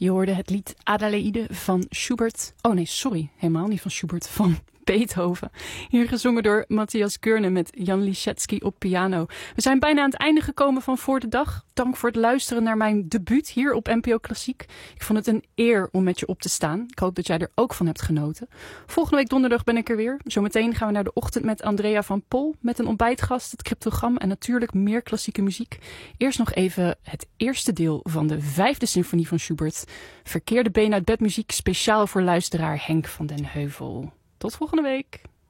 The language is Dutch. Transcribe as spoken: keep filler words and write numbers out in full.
Je hoorde het lied Adelaide van Schubert. Oh nee, sorry, helemaal niet van Schubert, van Beethoven. Hier gezongen door Matthias Körne met Jan Liszewski op piano. We zijn bijna aan het einde gekomen van Voor de Dag. Dank voor het luisteren naar mijn debuut hier op N P O Klassiek. Ik vond het een eer om met je op te staan. Ik hoop dat jij er ook van hebt genoten. Volgende week donderdag ben ik er weer. Zometeen gaan we naar de ochtend met Andrea van Pol. Met een ontbijtgast, het cryptogram en natuurlijk meer klassieke muziek. Eerst nog even het eerste deel van de vijfde symfonie van Schubert. Verkeerde been uit bed muziek speciaal voor luisteraar Henk van den Heuvel. Tot volgende week.